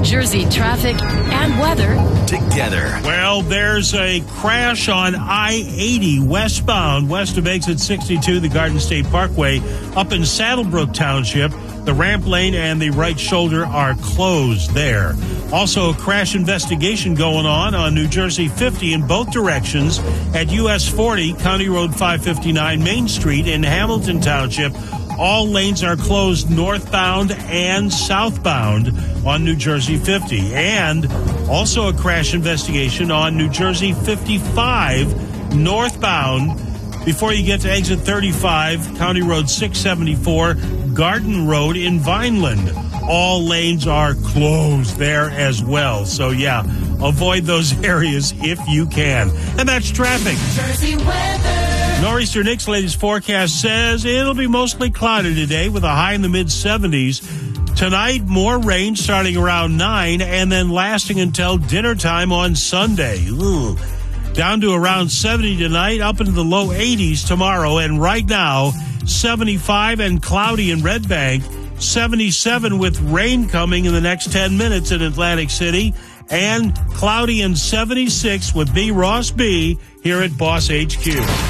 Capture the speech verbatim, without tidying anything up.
Jersey traffic and weather together. Well, there's a crash on I eighty westbound, west of exit sixty-two, the Garden State Parkway, up in Saddlebrook Township. The ramp lane and the right shoulder are closed there. Also, a crash investigation going on on New Jersey fifty in both directions at U S forty, County Road five fifty-nine, Main Street in Hamilton Township. All lanes are closed northbound and southbound on New Jersey fifty. And also a crash investigation on New Jersey fifty-five northbound before you get to exit thirty-five, County Road six seventy-four, Garden Road in Vineland. All lanes are closed there as well. So, yeah, avoid those areas if you can. And that's traffic. Jersey weather. Nor'easter Nick's latest forecast says it'll be mostly cloudy today with a high in the mid seventies. Tonight, more rain starting around nine and then lasting until dinner time on Sunday. Ooh. Down to around seventy tonight, up into the low eighties tomorrow. And right now, seventy-five and cloudy in Red Bank, seventy-seven with rain coming in the next ten minutes in Atlantic City, and cloudy and seventy-six with B. Ross B. here at Boss H Q.